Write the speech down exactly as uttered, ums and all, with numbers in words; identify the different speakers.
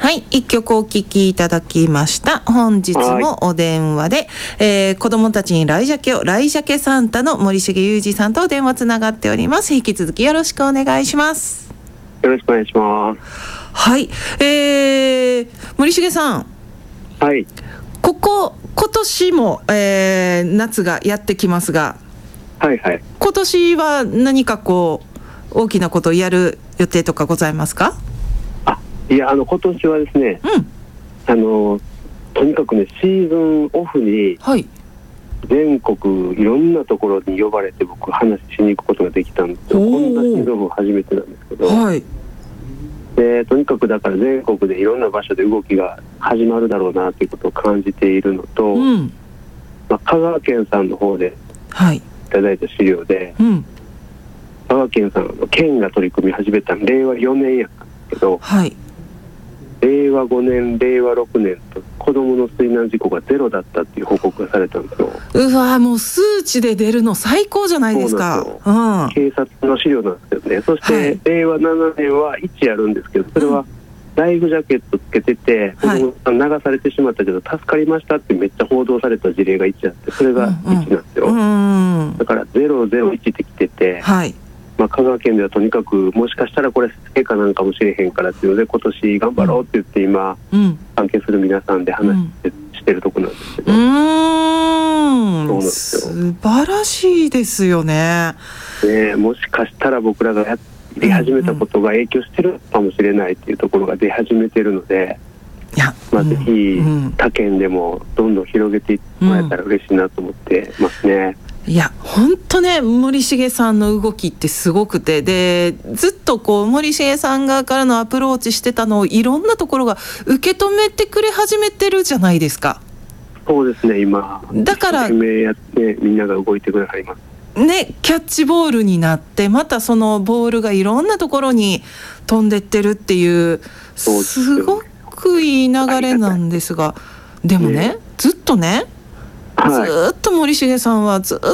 Speaker 1: はい、一曲お聴きいただきました。本日もお電話で、えー、子供たちにライジャケをライジャケサンタの森重裕二さんとお電話つながっております。引き続きよろしくお願いします。
Speaker 2: よろしくお願いします。
Speaker 1: はい、えー、森重さん、
Speaker 2: はい、
Speaker 1: ここ今年も、えー、夏がやってきますが、
Speaker 2: はいはい、
Speaker 1: 今年は何かこう大きなことをやる予定とかございますか？
Speaker 2: あ、いや、あの今年はですね、うん、あのとにかくね、シーズンオフに全国いろんなところに呼ばれて僕話しに行くことができたんですよ。こんなシーズンオフ初めてなんですけど、
Speaker 1: はい、
Speaker 2: でとにかくだから全国でいろんな場所で動きが始まるだろうなということを感じているのと、うん、まあ、香川県さんの方でいただいた資料で、はい、うん、香川県さんの県が取り組み始めたのれいわよねんやったんですけど、はい、れいわごねん、れいわろくねんと子どもの水難事故がゼロだったっていう報告がされたんですよ。
Speaker 1: うわ、もう数値で出るの最高じゃないですか。
Speaker 2: そうなんですよ、うん、警察の資料なんですけどね。そして、はい、れいわななねんはいちあるんですけど、それはライフジャケットつけてて、子供さん流されてしまったけど助かりましたってめっちゃ報道された事例がいちあって、それがいちなんですよ、うんうん、だからゼロゼロいちってきてて、はい、まあ、香川県ではとにかくもしかしたらこれ成果なんかもしれへんからっていうので今年頑張ろうって言って今、うん、関係する皆さんで話して、うん、してるとこなんですけど、う
Speaker 1: ーん、そうなんですよ。素晴らしいですよね。
Speaker 2: ね、もしかしたら僕らがやり始めたことが影響してるかもしれないっていうところが出始めてるので、いや、まあ、ぜひ、うん、他県でもどんどん広げていってもらえたら嬉しいなと思ってますね。
Speaker 1: いや本当ね、森重さんの動きってすごくて、でずっとこう森重さん側からのアプローチしてたのをいろんなところが受け止めてくれ始めてるじゃないですか。
Speaker 2: そうですね、今
Speaker 1: だから
Speaker 2: 一生懸命やってみんなが動いてくれはります
Speaker 1: ね。キャッチボールになってまたそのボールがいろんなところに飛んでってるっていうすごくいい流れなんですが、でもね、ずっとね、ずっと森重さんはずっ